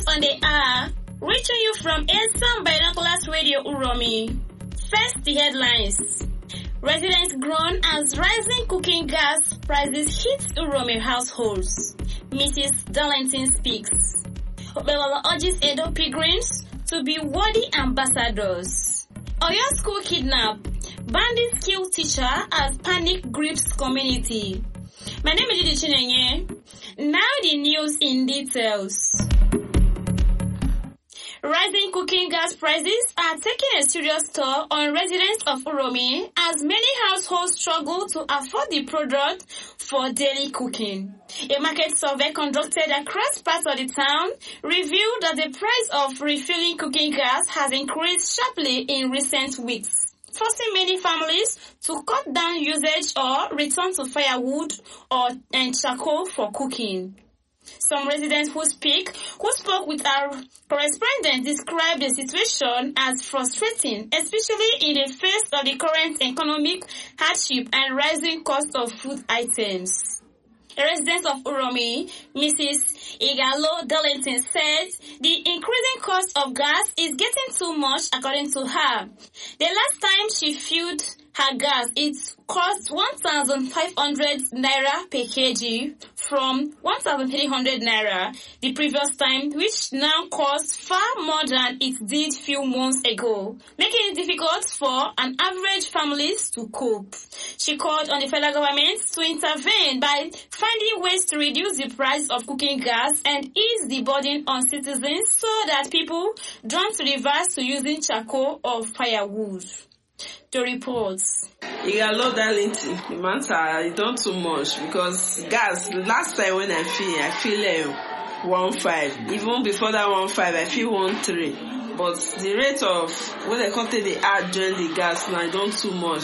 on the hour, reaching you from Esan Binoculars Radio Uromi. First, the headlines. Residents groan as rising cooking gas prices hit Uromi households. Mrs. Darlington speaks. Obewolo urges Edo pilgrims to be worthy ambassadors. Oyo school kidnap. Bandits kill teacher as panic grips community. My name is Didi Chinenye. Now the news in details. Rising cooking gas prices are taking a serious toll on residents of Uromi as many households struggle to afford the product for daily cooking. A market survey conducted across parts of the town revealed that the price of refilling cooking gas has increased sharply in recent weeks, forcing many families to cut down usage or return to firewood and charcoal for cooking. Some residents who spoke with our correspondent described the situation as frustrating, especially in the face of the current economic hardship and rising cost of food items. A resident of Uromi, Mrs. Igalo Darlington, said the increasing cost of gas is getting too much according to her. The last time she filled her gas, it cost 1,500 naira per kg from 1,300 naira the previous time, which now costs far more than it did few months ago, making it difficult for an average families to cope. She called on the federal government to intervene by finding ways to reduce the price of cooking gas and ease the burden on citizens so that people don't reverse to using charcoal or firewood. To reports. Igalo Darlington, the matter done too much because gas, last time when I feel 1.5. Even before that 1.5, I feel 1.3. But the rate of what they contain the add during the gas now done too much.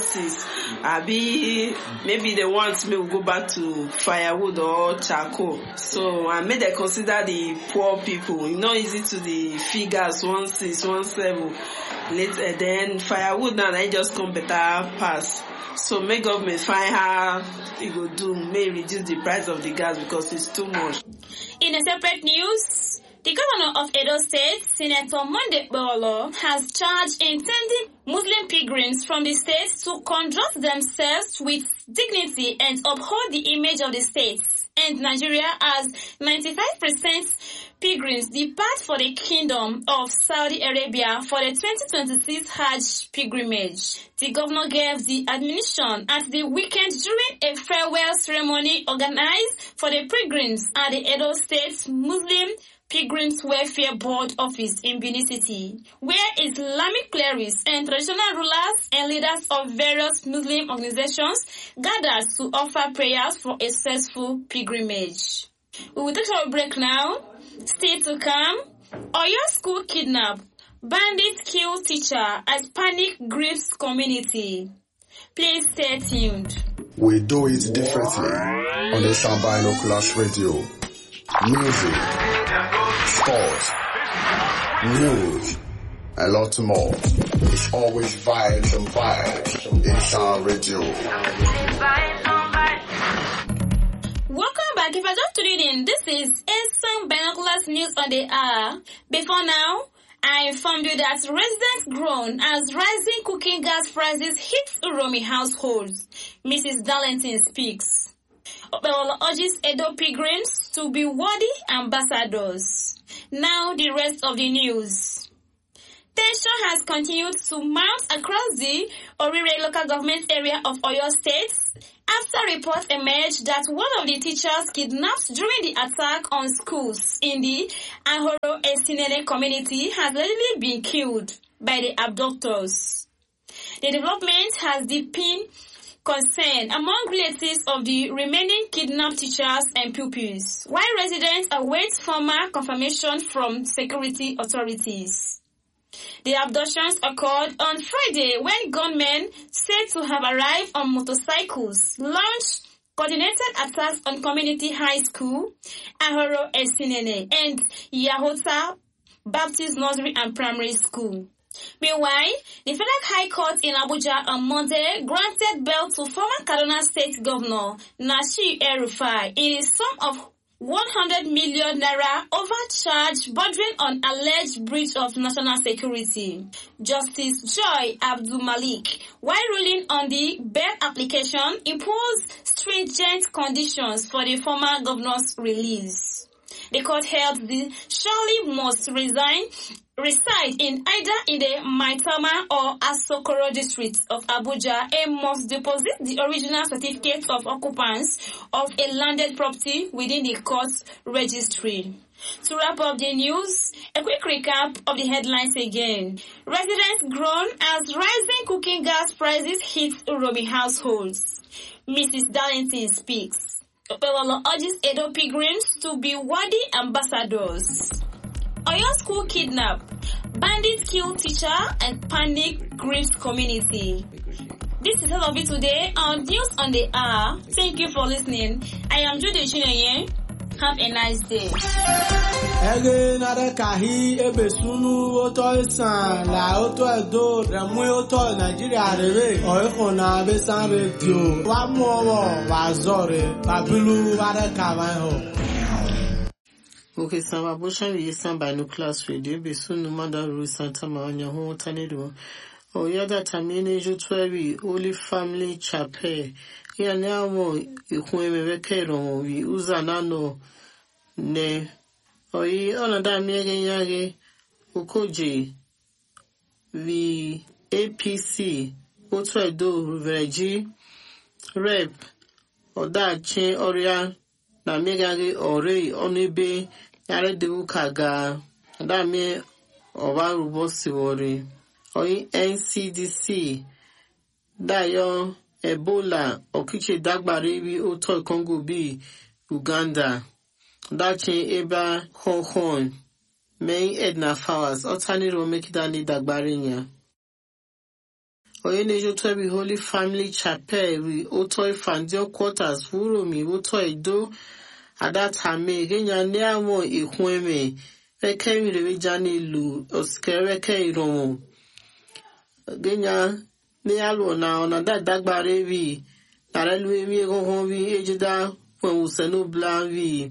1.6. Maybe they want me to go back to firewood or charcoal. So I made them consider the poor people. It's not easy to the figures 1.6, 1.7. Later then firewood now they just come better pass. So may government find how it go do, may reduce the price of the gas because it's too much. In a separate news, the governor of Edo State, Senator Monday Obewolo, has charged intending Muslim pilgrims from the state to conduct themselves with dignity and uphold the image of the state. And Nigeria, as 95% pilgrims depart for the Kingdom of Saudi Arabia for the 2026 Hajj pilgrimage. The governor gave the admonition at the weekend during a farewell ceremony organized for the pilgrims at the Edo State Muslim Pilgrims Welfare Board office in Benin City, where Islamic clerics and traditional rulers and leaders of various Muslim organizations gathered to offer prayers for a successful pilgrimage. We will take a break now. Still to come, Oyo school kidnap. Bandits kill teacher as panic grips community. Please stay tuned. We do it differently on the Esan Binoculars Radio. Music, sports, news, a lot more. It's always vibes and vibes. Esan Radio. Welcome back. If I just tuned in, this is Esan Binoculars News on the hour. Before now, I informed you that residents groan as rising cooking gas prices hit Uromi households. Mrs. Darlington speaks. Obewolo urges Edo pilgrims to be worthy ambassadors. Now the rest of the news. Tension has continued to mount across the Orire local government area of Oyo State after reports emerged that one of the teachers kidnapped during the attack on schools in the Ahoro Esinene community has already been killed by the abductors. The development has deepened concern among relatives of the remaining kidnapped teachers and pupils, while residents await formal confirmation from security authorities. The abductions occurred on Friday when gunmen said to have arrived on motorcycles launched coordinated attacks on Community High School, Ahoro Esinene, and Yahota Baptist Nursery and Primary School. Meanwhile, the Federal High Court in Abuja on Monday granted bail to former Kaduna State Governor Nasir El-Rufai in the sum of 100 million naira overcharge bordering on alleged breach of national security. Justice Joy Abdul Malik, while ruling on the bail application, imposed stringent conditions for the former governor's release. The court held the Shirley must reside in either in the Maitama or Asokoro districts of Abuja and must deposit the original certificate of occupants of a landed property within the court's registry. To wrap up the news, a quick recap of the headlines again. Residents groan as rising cooking gas prices hit Uromi households. Mrs. Darlington speaks. Opelolo urges Edo pilgrims to be worthy ambassadors. Oyo school kidnap. Bandits kill teacher and panic grieves community. This is all of it today on News on the Hour. Thank you for listening. I am Judy Chinenye. Have a nice day. Ege nare kahi ebesunu oto isan la oto edo remu oto Nigeria rere oiko na besan radio wa mu owo wa zore babilu ware kawan ho. Okay, Samba Busha we stand by Nucleus Radio besunu manda ru Santa Maria ho tanedo. Oyada tamine jutwewi Holy Family Chapel. Ya namo ikueme wekero wi uzanano ne oyi onada miege nyage ukoji wi APC otwedo reji rep odache oria na miege ore onebe yare de kaga odame oba rubosi wori oyi NCDC dayo Ebola okiche dagbare bi oto Congo bi Uganda dachi eba honhon main Edna Flowers otani ro make dani dagbare nya oye nejo to bi Holy Family Chapel wi oto Fandio quarters Uromi oto Edo adatame genya ne awon ikuneme eke mi rewe jani lu oskere ke iromo genya ni alo na ona dagbare wi narelu emi egongon wi ejida pon usenu blan wi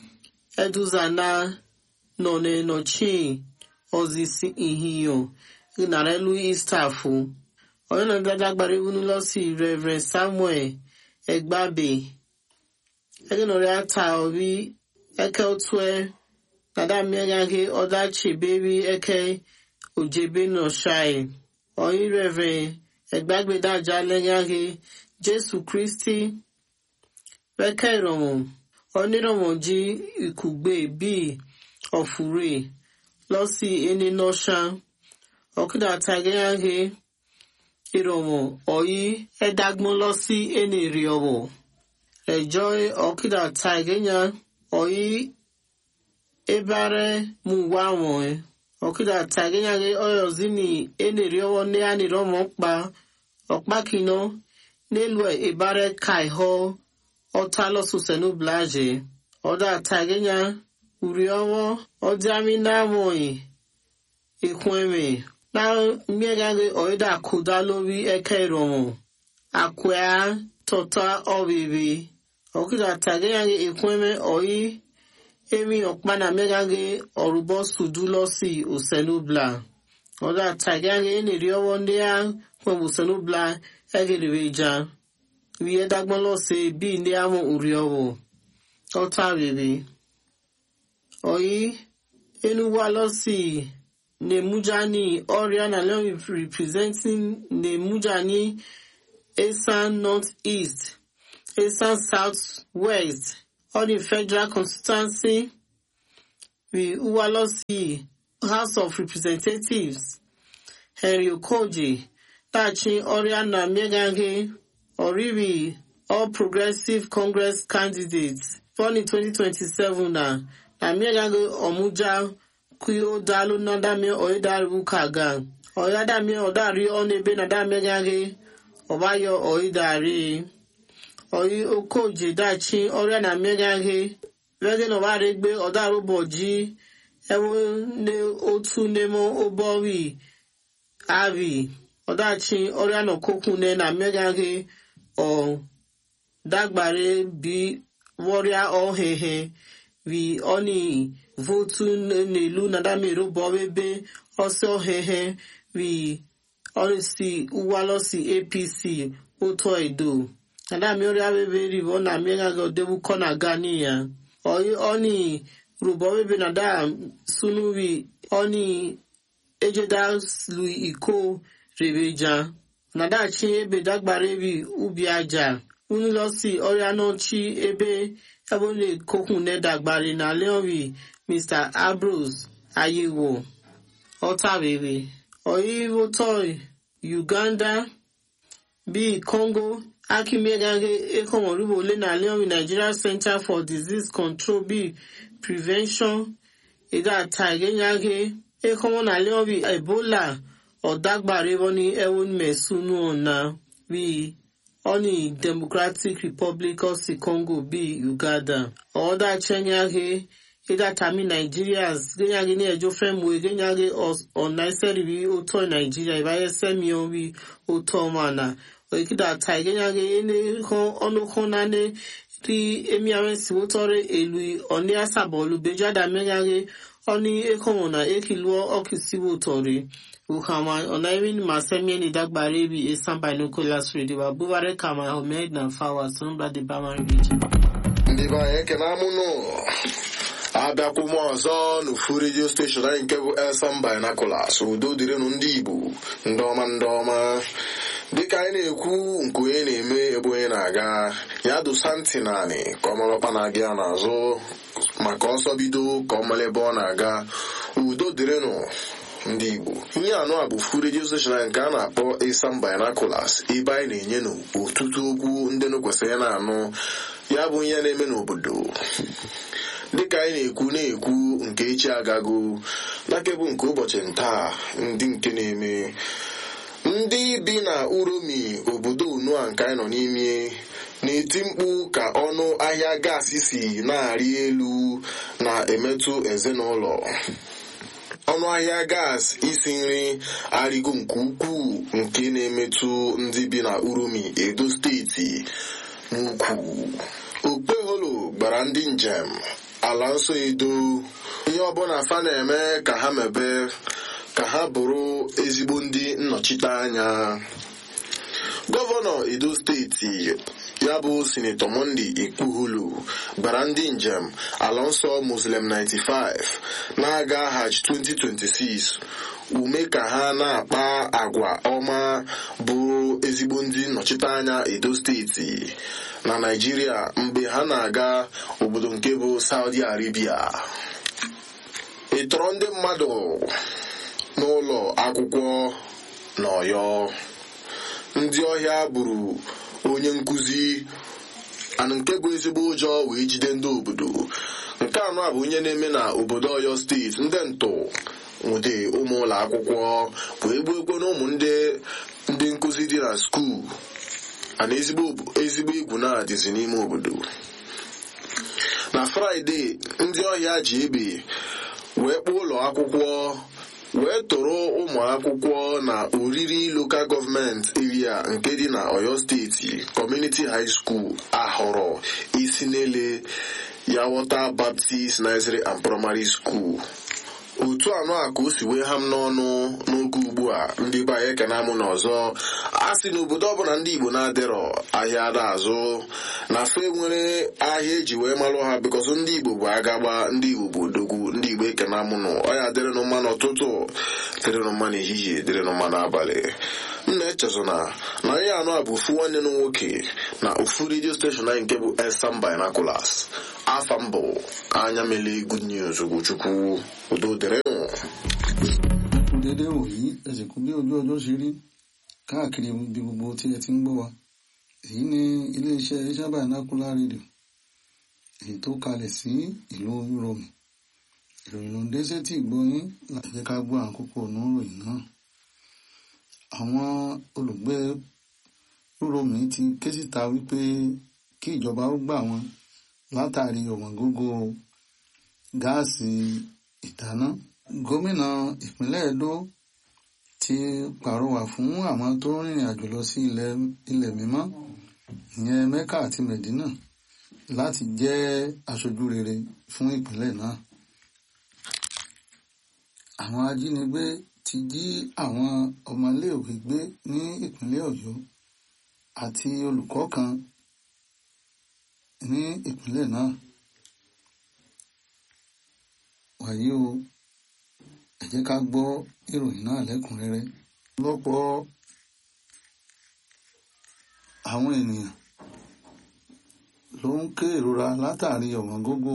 eduzana none nochi ozisi ihiyo narelu istafu ona dagbare wi lo si Reverend Samuel Egbabe egenore ata obi eke otwe nada miage odachi baby eke ojebe no shai oyi Reverend Egbagbe daja lenyage Jesu Christi weke iromo oniromo ji ikugbe bi ofure losi eni nosha okida tagenyage iromo oyi edagbon losi eni riowo Rejoy okida tagenya oyi ebare muwamo okida tagenyage oyozini eni riowo ne ani romo pa okpakino nelwe ebare kaiho otalosu senu blaje oda tagenya uriowo odiamina moi ikweme na miegage oida kudalowi ekeiromo akwea tota obibi okida tagenya ikweme oyi emi okpana megage orubo sudulosi usenubla oda tagenya eniriowo ndia kwemusenubla egiribeja wiye dagbolo se bi ndi amo uriowo tota bibi oyi enuwa losi Nemujani Oriana Leon representing Nemujani Eastern Northeast, Eastern Southwest, all the federal constituency, we Uwalosi House of Representatives, Henry Okoji, Tachi Oriana Megange, Oribi, all Progressive Congress candidates, born in 2027 na Megange Omuja, Kuyo Dalu Nadame Oidaru Kaga, Oyadame Odari Onebe Nadame Gange, Obayo Oidari, Oyi Okoji Dachi Oriana Megange, Vegen Obaregbe Odaru Boji, Ewo Ne Otu Nemo Obowi, Avi, Odachi Oriana Kokune na Megange, O Dagbare Bi Warrior Ohehe, vi oni votu n'elu nadamiru bọwebe ọsọ hehe vi orisi uwalosi APC oto edo nadamiru abebe rivo na mienga debu kona gani ya oni rubọwebe nada sunuvi oni ejeda lu iko rebeja nada chi ebe dagbarebi ubi aja unu lọ sí Orianochi ebe ebole kokun nedagbare na leori Mr. Ambrose Ayewo Otabebe Oyibo Toy Uganda B Congo Akimegange Ekomorubo le na leori Nigeria Center for Disease Control B Prevention Ida Taigenyage Ekomo na leori Ebola Odagbare woni ewon mesunu ona B Oni Democratic Republic of Congo B Uganda. Oda Chenyage Ida Tami Nigerians Genyage ni ejo fremwe Genyage onaiseri bi oto Nigeria ibaye semio bi oto mana. Oikida tai Genyage ene ono konane ri emiarensi wotore elui oni asabolu bejada menyage oni ekomona ekiluo okisi wotore. Ukama onaimin masemien idagbarebi esan binoculars radio abuvare kama omed na fawa sombra de bama region. Ndiba eke na muno abịakwụmọ ọzọ n'ofu radio station anyị nke bụ esan binoculars udo dịrị ndị Igbo ndị ọma dịka anyị na-ekwu nke onye na-eme ebe onye na-aga ya dosa ntị naanị ka ọ mara ọkpa na-aga ya n'azụ maka ọsọ bido ka ọ mara ebe ọ na-aga udo dịrịnụ ndị Igbo. Ihe anọ a bụ fu radio station nke a na-akpọ Esan Binoculars ebe anyị na-enye n'ọtụtụ okwu ndị kwesịrị na-anụ ya bụ ihe na-eme n'obodo dịka anyị na-ekwu nke echi agago nakebụ nke ụbọchị ntaa ndị nke na-eme ndị bi na Uromi obodo Unua nke anyị nọ n'ime na-eti mkpu ka ọnụ ahịa gaasị si na-arị elu na-emetụ ezinụlọ. Ọnụ ahịa gas isi nri arịgo nke ukwuu nke na-emetụ ndị bi na Uromi Edo steeti n'ukwu. Okpeholo gbara ndị njem ala nsọ Edo ihe ọbụla fa na-eme ka ha mebe ka ha bụrụ ezigbo ndị nnọchite anya. Gọvanọ Edo steeti ya bụ Sinetọ Monday Ekpugholo gbara ndị njem ala nsọ Muslim 95 na-aga Hajj 2026 ume ka ha na-akpa agwa ọma bụrụ ezigbo ndị nnọchite anya Edo steeti na Naịjirịa mgbe ha na-aga obodo nke bụ Saudi Arabia. Ịtọrọ ndị mmadụ n'ụlọ akwụkwọ n'Ọyọ. Ndị ọhịa gburu onye nkụzi nke bụ ezigbo ụjọ wee jide ndị obodo. Nke anọ a bụ onye na-eme na obodo Ọyọ steeti ndị ntụ nwude ụmụ ụlọ akwụkwọ wee gbuo na ụmụ ndị nkụzi dị na skuul ana ezigbo egwu na-adịzi n'ime obodo. Na Fraịde ndị ọhịa ji egbe wee kpọọ ụlọ akwụkwọ wee tụrụ ụmụ akwụkwọ na Oriri Local Government Area nke dị na Ọyọ steeti Community High School ahọrọ isi n'ele ya Water Baptist Nursery and Primary School. Otu anọ a ka o si wee ha m n'ọnụ n'oge ugbu a ndị be anyị ekene amụ n'ọzọ a sị n'obodo ọbụla ndị Igbo na-adịrọ ahịa ada azụ na fe nwere ahịa eji wee malụ ha bikọsọ ndị Igbo bụ agagba, ndị Igbo bụ odogwu, ndị Igbo ekene amụ nụ ọya dịrịnụ mma n'ụtụtụ dịrịnụ mma n'ehihie dịrịnụ mma n'abalị. M na-echezona na ihe anọ a bụ ofu nwanne m nwoke na ofu radio station anyị nke bụ Esan Binoculars. Afa mbụ anya mele good news Ugochukwu udo dịrịnụ. Dédé wòyí ẹ̀sìnkú bí ojú ọjọ́ ṣe rí káàkiri ibi gbogbo tí ẹ ti ń gbọ́ wa. Èyí ni iléeṣẹ́ Esan Binocular Radio èyí tó kalẹ̀ sí ìlú Uromi. Ìròyìn ló ń dé sétí ìgbọ́yín láti jẹ́ ká gbọ́ àkókò oníròyìn náà. Àwọn olùgbé Uromi ti ké síta wípé kí ìjọba ó gbà wọ́n látàrí ọ̀wọ́ngógó gáàsì ìdáná. Gómìnà ìpínlẹ̀ Edo ti pàrọwà fún àwọn tó rìnrìn àjò lọ sí ilẹ̀ mímọ́ ìyẹn Mẹ́kà àti Mẹ̀dínà láti jẹ́ aṣojú rere fún ìpínlẹ̀ náà. Àwọn ajínigbé ti jí àwọn ọmọléèwé gbé ní ìpínlẹ̀ Ọ̀yọ́ àti olùkọ́ kan ní ìpínlẹ̀ náà. Wàyí o, ẹ jẹ́ ká gbọ́ ìròyìn náà lẹ́kùnrẹ́rẹ́. Lọ́pọ̀ àwọn ènìyàn ló ń ké ìrora látàrí ọ̀wọ́ngógó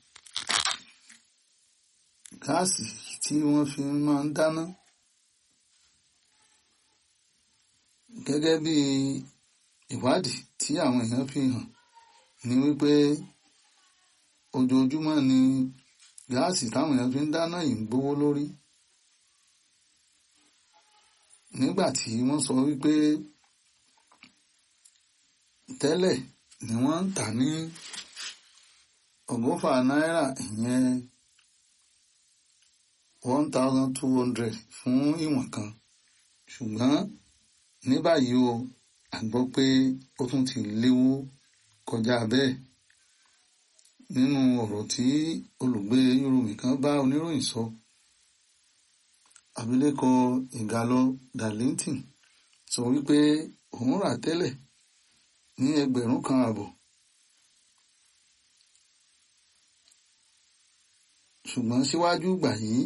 gáàsì tí wọ́n fi máa ń dáná. Gẹ́gẹ́ bí ìwádìí tí àwọn èèyàn fi hàn ní wípé ojoojúmọ́ ni gáàsì táwọn èèyàn fi ń dáná yìí ń gbówó lórí. Nígbà tí wọ́n sọ wípé tẹ́lẹ̀ ni wọ́n ń tà ní ọgọ́fà náírà, ìyẹn 1,200 fún ìwọ̀n kan, ṣùgbọ́n ní báyìí o, a gbọ́ pé ó tún ti léwó kọjá bẹ́ẹ̀. Nínú ọ̀rọ̀ tí olùgbé Yorùbá kan bá oníròyìn sọ, abilékọ Ìgàlọ Darlington sọ wípé òun rà tẹ́lẹ̀ ní 1,500, ṣùgbọ́n síwájú ìgbà yìí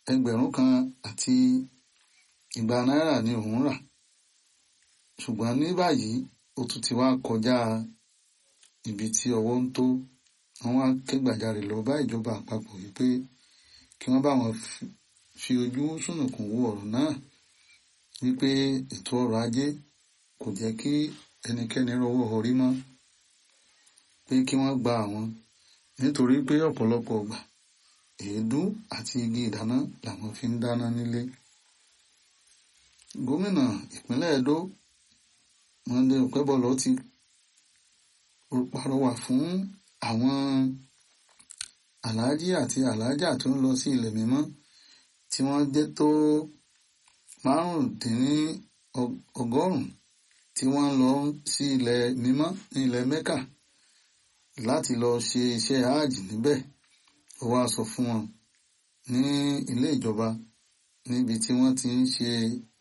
1,100 náírà ni òun rà, ṣùgbọ́n ní báyìí ó tún ti wá kọjá ibi tí ọwọ́ ń tó. Wọ́n wá ké gbàjarè lọ bá ìjọba àpapọ̀ wípé kí wọ́n bá wọn fi ojú sùnùkùn wo ọ̀rọ̀ náà, wípé ètò ọrọ̀ ajé kò jẹ́ kí ẹnikẹ́ni rọwọ́ orí mọ́, pé kí wọ́n gba àwọn, nítorí pé ọ̀pọ̀lọpọ̀ ọgbà èédú àti igi ìdáná làwọn fi ń dáná nílé. Gómìnà ìpínlẹ̀ Ẹdó Monday Okebolo ti pàrọwà fún àwọn aláàjì àti aláàjà tó ń lọ sí ilẹ̀ mímọ́ tí wọ́n jẹ́ tó 150 tí wọ́n ń lọ sí ilẹ̀ mímọ́ ní ilẹ̀ Mẹ́kà láti lọ ṣe iṣẹ́ hajj níbẹ̀. Ó wá sọ fún wọn ní ilé ìjọba níbi tí wọ́n ti ń ṣe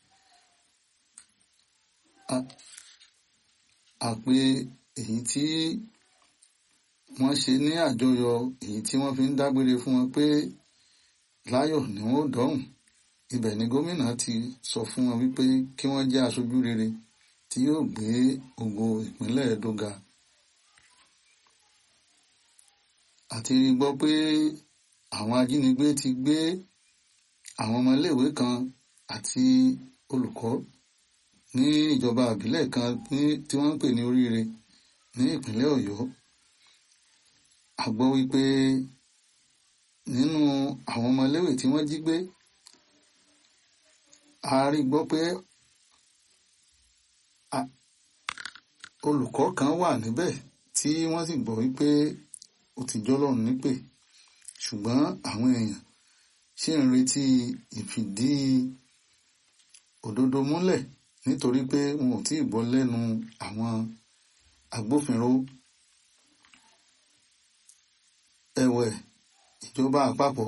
àpè èyí tí wọ́n ṣe ní àjọyọ̀ èyí tí wọ́n fi ń dágbére fún wọn pé láyọ̀ ni wọ́n ó dọ́hùn. Ibẹ̀ ni gómìnà ti sọ fún wọn wípé kí wọ́n jẹ́ aṣojú rere tí yóò gbé ògo ìpínlẹ̀ Ẹdó ga. Àti gbọ́ pé àwọn ajínigbé ti gbé àwọn ọmọléèwé kan àti olùkọ́ ní ìjọba ìbílẹ̀ kan tí wọ́n ń pè ní Oríire ní ìpínlẹ̀ Ọ̀yọ́. A gbọ́ wípé nínú àwọn ọmọléèwé tí wọ́n jí gbé, a rí gbọ́ pé olùkọ́ kan wà níbẹ̀ tí wọ́n sì gbọ́ wípé ó ti jọ́lọ́run nípè, ṣùgbọ́n àwọn èèyàn ṣì ń retí ìfìdí òdodo múlẹ̀ nítorí pé wọn ò tí ì gbọ́ lẹ́nu àwọn agbófinró. Ẹ̀wẹ̀, ìjọba àpapọ̀,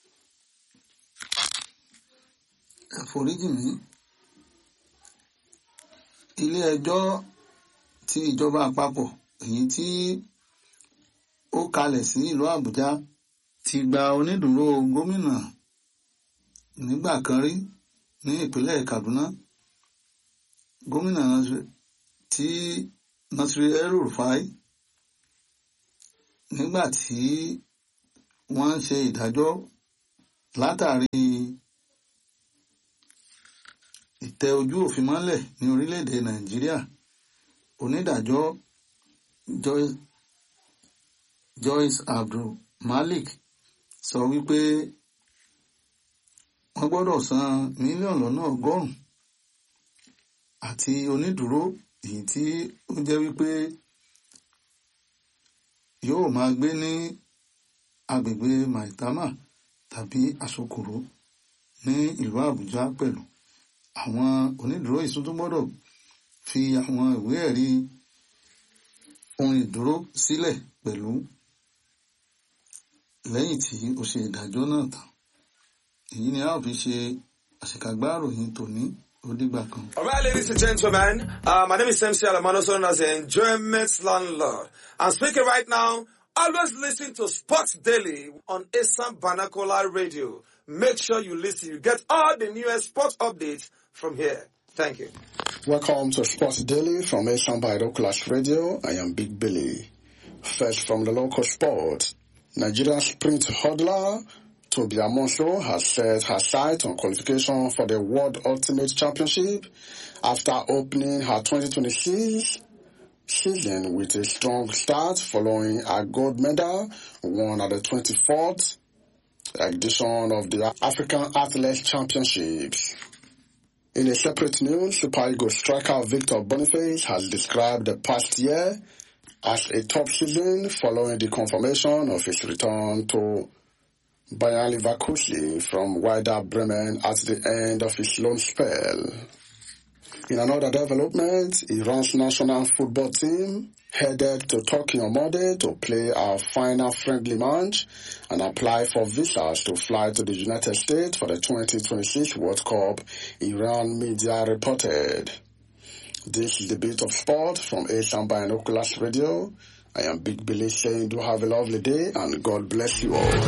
ẹ foríjì mí, ilé ẹjọ́ ti ìjọba àpapọ̀ èyí tí ó kalẹ̀ sí ìlú Àbújá ti gba onídùúró gómìnà nígbà kan rí ní ìpínlẹ̀ Kaduna, gómìnà tí Nasir El-Rufai, nígbà tí wọ́n ń ṣe ìdájọ́ látàrí ìtẹ́ ojú òfin mọ́lẹ̀ ní orílẹ̀-èdè Nàìjíríà. Onídàájọ́ Joyce Abdul-Malik sọ wípé wọ́n gbọ́dọ̀ san mílíọ̀nù lọ́nà 100 àti onídùúró èyí tí ó jẹ́ wípé yóò máa gbé ní agbègbè Maitama tàbí Asokoro ní ìlú Àbújá pẹ̀lú. Àwọn onídùúró yìí tún gbọ́dọ̀ fi àwọn ìwé ẹ̀rí ohun ìdúró sílẹ̀ pẹ̀lú lẹ́yìn tí ó ṣe ìdájọ́ náà tán. Èyí ni a ó fi ṣe àṣekágbá ìròyìn tòní. Ó dìgbà kan. All right, ladies and gentlemen, my name is MC Alamano, known as the Enjoyment Landlord. I'm speaking right now. Always listen to Sports Daily on Asam Vernacular Radio. Make sure you listen. You get all the newest sports updates from here. Thank you. Welcome to Sports Daily from Asam Vernacular Radio. I am Big Billy. First from the local sport, Nigerian sprint hurdler Toby Amonso has set her sight on qualification for the World Ultimate Championship after opening her 2026 season with a strong start following a gold medal won at the 24th edition of the African Athletics Championships. In a separate news, Super Eagles striker Victor Boniface has described the past year as a top season following the confirmation of his return to Bayer Leverkusen from Werder Bremen at the end of his loan spell. In another development, Iran's national football team headed to Turkey on Monday to play our final friendly match and apply for visas to fly to the United States for the 2026 World Cup, Iran media reported. This is the Bit of Sport from Asam Binoculars Radio. I am Big Billy saying do have a lovely day and God bless you all.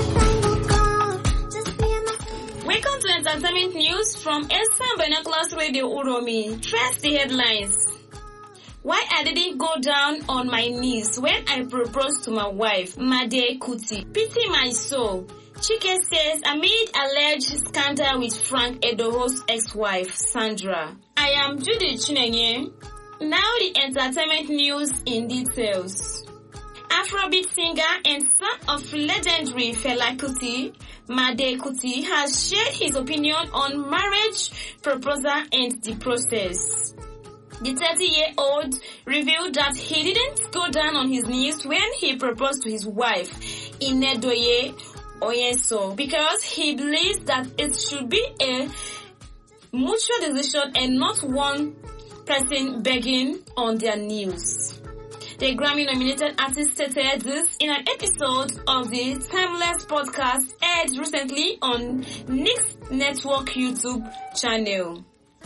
Welcome to entertainment news from Asam Binoculars Radio Uromi. First the headlines. Why I didn't go down on my knees when I proposed to my wife, Made Kuti. Pity my soul. Chike says amid alleged scandal with Frank Edoho's ex-wife, Sandra. I am Judy Chinenye. Now the entertainment news in details. Afrobeat singer and son of legendary Fela Kuti, Made Kuti, has shared his opinion on marriage proposal and the process. The 30-year-old revealed that he didn't go down on his knees when he proposed to his wife, Inedoye Oyeso, because he believes that it should be a mutual decision and not one person begging on their knees. The Grammy-nominated artist stated this in an episode of the Timeless podcast aired recently on Nick's Network YouTube channel.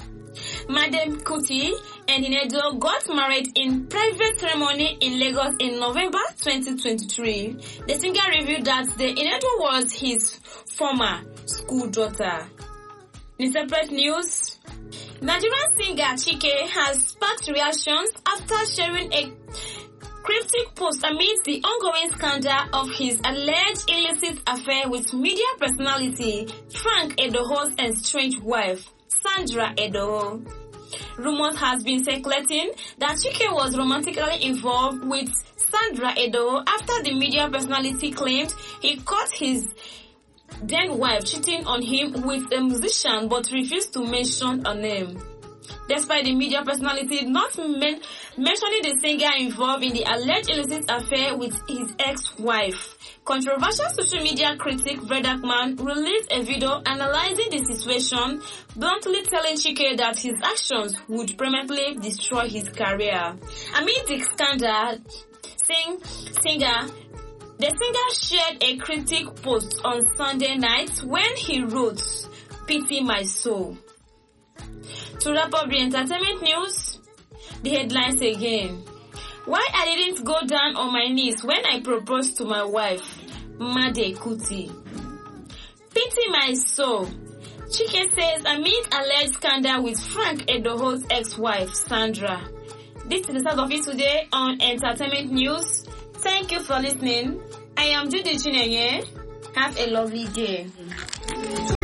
Madam Kuti and Inedo got married in private ceremony in Lagos in November 2023. The singer revealed that the Inedo was his former school daughter. In separate news, Nigerian singer Chike has sparked reactions after sharing a cryptic post amidst the ongoing scandal of his alleged illicit affair with media personality Frank Edoho's estranged wife, Sandra Edoho. Rumors has been circulating that Chike was romantically involved with Sandra Edoho after the media personality claimed he caught his then wife cheating on him with a musician but refused to mention a name. Despite the media personality not mentioning the singer involved in the alleged illicit affair with his ex-wife, controversial social media critic Vedakman released a video analyzing the situation, bluntly telling Chike that his actions would permanently destroy his career. Amid the scandal, the singer shared a cryptic post on Sunday night when he wrote, "Pity my soul." To wrap up the entertainment news, the headlines again. Why I didn't go down on my knees when I proposed to my wife, Made Kuti. Pity my soul. Chike says amid alleged scandal with Frank Edoho's ex-wife, Sandra. This is the start of it today on Entertainment News. Thank you for listening. I am Judy Chinenye. Have a lovely day.